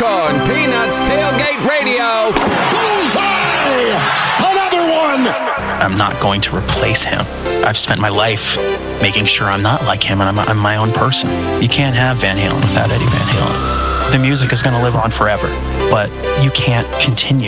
Corn Peanuts Tailgate Radio. Bullseye! Another one! I'm not going to replace him. I've spent my life making sure I'm not like him, and I'm my own person. You can't have Van Halen without Eddie Van Halen. The music is going to live on forever, but you can't continue